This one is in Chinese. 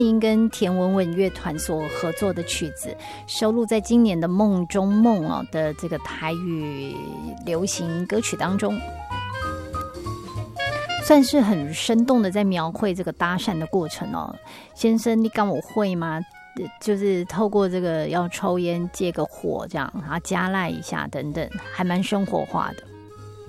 英跟田文文乐团所合作的曲子，收录在今年的《梦中梦》的这个台语流行歌曲当中，算是很生动的在描绘这个搭讪的过程哦。先生，你敢我会吗？就是透过这个要抽烟借个火这样，然后加赖一下等等，还蛮生活化的。